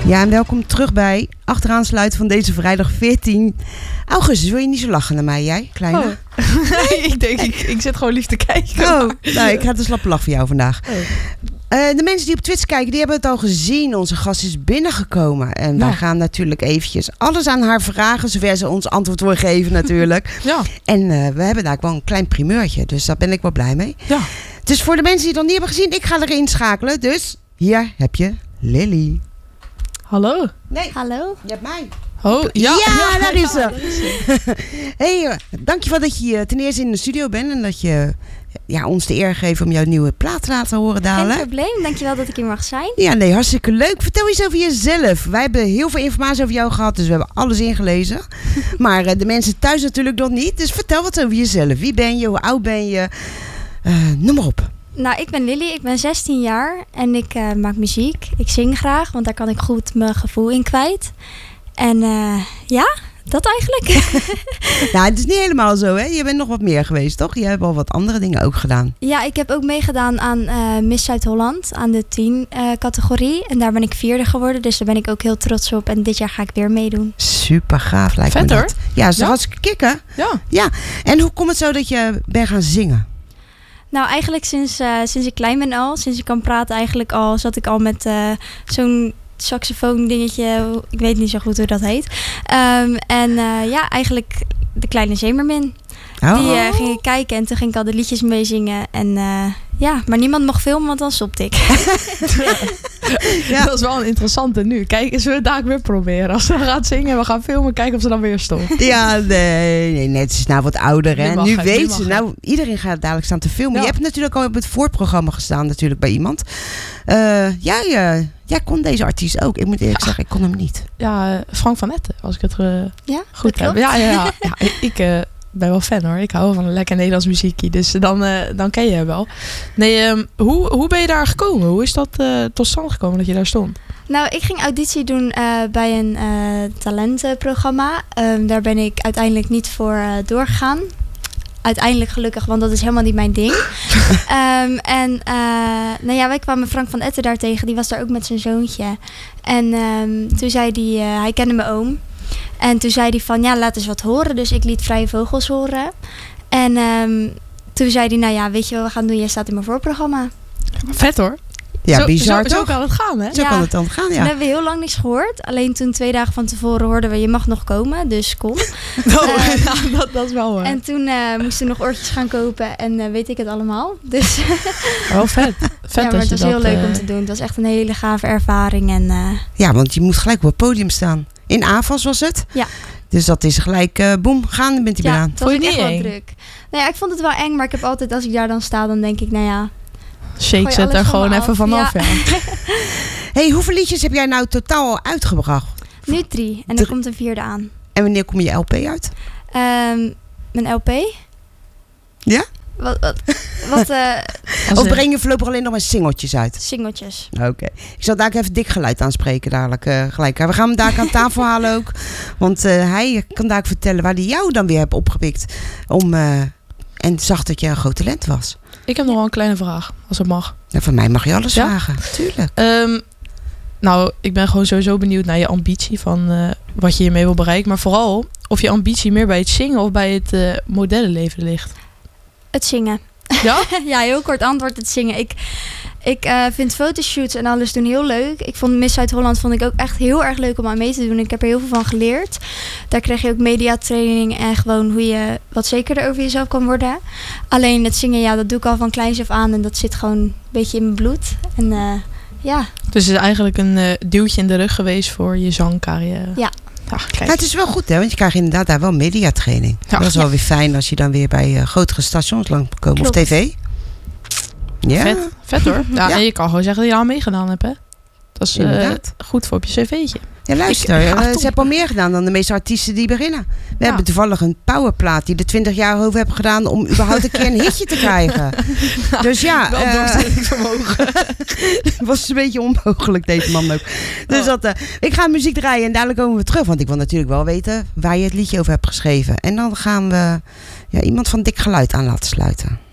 Ja, en welkom terug bij Achteraansluiten van deze vrijdag 14 augustus. Wil je niet zo lachen naar mij, jij, kleine? Oh. Nee, ik denk, ik zit gewoon lief te kijken. Oh, nou, ik ga een slappe lach voor jou vandaag. Oh. De mensen die op Twitch kijken, die hebben het al gezien. Onze gast is binnengekomen. En wij gaan natuurlijk eventjes alles aan haar vragen, zover ze ons antwoord wil geven natuurlijk. Ja. En we hebben daar gewoon een klein primeurtje, dus daar ben ik wel blij mee. Ja. Dus voor de mensen die het nog niet hebben gezien, ik ga erin schakelen. Dus hier heb je Lily. Hallo. Nee, hallo. je hebt mij. Oh, ja. Ja, daar is ze. Hey, dankjewel dat je ten eerste in de studio bent en dat je ons de eer geeft om jouw nieuwe plaat te laten horen dadelijk. Geen probleem, dankjewel dat ik hier mag zijn. Ja, nee, hartstikke leuk. Vertel eens over jezelf. Wij hebben heel veel informatie over jou gehad, dus we hebben alles ingelezen. Maar de mensen thuis natuurlijk nog niet. Dus vertel wat over jezelf. Wie ben je? Hoe oud ben je? Noem maar op. Nou, ik ben Lily, ik ben 16 jaar en ik maak muziek. Ik zing graag, want daar kan ik goed mijn gevoel in kwijt. En dat eigenlijk. Nou, het is niet helemaal zo, hè? Je bent nog wat meer geweest, toch? Je hebt al wat andere dingen ook gedaan. Ja, ik heb ook meegedaan aan Miss Zuid-Holland, aan de 10 categorie. En daar ben ik 4e geworden, dus daar ben ik ook heel trots op. En dit jaar ga ik weer meedoen. Super gaaf, lijkt me vet, dat. Hoor. Ja, ze hartstikke kicken. Ja. En hoe komt het zo dat je bent gaan zingen? Nou, eigenlijk sinds ik klein ben al, sinds ik kan praten eigenlijk al, zat ik al met zo'n saxofoon dingetje, ik weet niet zo goed hoe dat heet. Eigenlijk de kleine Zemermin. Die ging ik kijken en toen ging ik al de liedjes meezingen. En maar niemand mocht filmen, want dan stopte ik. Ja. Dat is wel een interessante nu. Kijk, zullen we het daar weer proberen. Als ze gaat zingen en we gaan filmen, kijken of ze dan weer stopt. Ja, nee, het is nou wat ouder. Hè? Nu weet ze. Nou, iedereen gaat dadelijk staan te filmen. Ja. Je hebt natuurlijk al op het voorprogramma gestaan natuurlijk bij iemand. Jij kon deze artiest ook. Ik moet eerlijk zeggen, ik kon hem niet. Ja, Frank van Etten, als ik het goed heb. Klopt. Ja, ik ben wel fan hoor. Ik hou van een lekker Nederlands muziekje. Dus dan ken je hem wel. Nee, hoe ben je daar gekomen? Hoe is dat tot stand gekomen dat je daar stond? Nou, ik ging auditie doen bij een talentenprogramma. Daar ben ik uiteindelijk niet voor doorgegaan. Uiteindelijk gelukkig, want dat is helemaal niet mijn ding. Wij kwamen Frank van Etten daar tegen. Die was daar ook met zijn zoontje. En toen zei hij kende mijn oom. En toen zei hij van, laat eens wat horen. Dus ik liet Vrije Vogels horen. En toen zei hij, weet je wat we gaan doen? Jij staat in mijn voorprogramma. Vet hoor. Ja, bizar toch? Zo kan het gaan, hè? Zo kan het dan gaan, ja. We hebben heel lang niks gehoord. Alleen toen 2 dagen van tevoren hoorden we, je mag nog komen. Dus kom. Dat is wel waar. En toen moesten we nog oortjes gaan kopen. En weet ik het allemaal. Dus wel vet. Ja, maar het was heel leuk om te doen. Het was echt een hele gave ervaring. En, Ja, want je moet gelijk op het podium staan. In AFAS was het? Ja. Dus dat is gelijk, boem, gaan, bent hij aan. Ja, vond je niet echt wel druk. Nou ja, ik vond het wel eng. Maar ik heb altijd, als ik daar dan sta, dan denk ik, shake zet er gewoon even vanaf, ja. Hey, hoeveel liedjes heb jij nou totaal al uitgebracht? Nu 3. En er komt een 4e aan. En wanneer komt je LP uit? Mijn LP? Ja? Of breng je voorlopig alleen nog maar singeltjes uit? Singeltjes. Oké. Ik zal daar even dik geluid aanspreken dadelijk gelijk. We gaan hem daar aan tafel halen ook. Want hij kan daar vertellen waar hij jou dan weer hebt opgepikt. En zag dat je een groot talent was. Ik heb nog wel een kleine vraag, als het mag. Ja, van mij mag je alles vragen, tuurlijk. Nou, ik ben gewoon sowieso benieuwd naar je ambitie van wat je hiermee wil bereiken. Maar vooral of je ambitie meer bij het zingen of bij het modellenleven ligt. Het zingen. Ja? Ja, heel kort antwoord, het zingen. Ik vind fotoshoots en alles doen heel leuk. Ik vond Miss Zuid-Holland ook echt heel erg leuk om aan mee te doen. Ik heb er heel veel van geleerd. Daar kreeg je ook mediatraining en gewoon hoe je wat zekerder over jezelf kan worden. Alleen het zingen, dat doe ik al van kleins af aan en dat zit gewoon een beetje in mijn bloed. En Dus het is eigenlijk een duwtje in de rug geweest voor je zangcarrière. Ja. Het is wel goed, hè? Want je krijgt inderdaad daar wel mediatraining. Ja. Dat is wel weer fijn als je dan weer bij grotere stations langs komt. Of tv. Ja. Vet hoor. Ja, en je kan gewoon zeggen dat je al meegedaan hebt, hè? Dat is goed voor op je cv'tje. Ja, luister. Ze hebben al meer gedaan dan de meeste artiesten die beginnen. We hebben toevallig een powerplaat die er 20 jaar over hebben gedaan om überhaupt een keer een hitje te krijgen. Dus ja. Wel doorzettingsvermogen. Was een beetje onmogelijk, deze man ook. Dus ik ga muziek draaien en dadelijk komen we terug. Want ik wil natuurlijk wel weten waar je het liedje over hebt geschreven. En dan gaan we iemand van Dik Geluid aan laten sluiten.